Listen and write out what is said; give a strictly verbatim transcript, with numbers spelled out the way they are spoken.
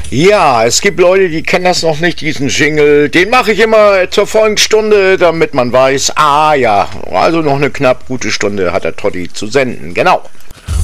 Ja, es gibt Leute, die kennen das noch nicht, diesen Jingle. Den mache ich immer zur vollen Stunde, damit man weiß, ah ja, also noch eine knapp gute Stunde hat der Toddy zu senden. Genau.